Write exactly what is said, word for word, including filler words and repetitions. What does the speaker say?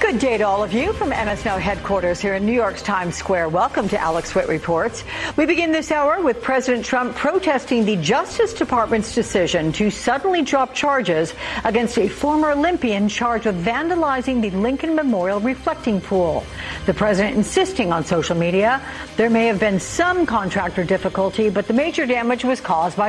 Good day to all of you from M S Now headquarters here in New York's Times Square. Welcome to Alex Witt Reports. We begin this hour with President Trump protesting the Justice Department's decision to suddenly drop charges against a former Olympian charged with vandalizing the Lincoln Memorial reflecting pool. The president insisting on social media there may have been some contractor difficulty, but the major damage was caused by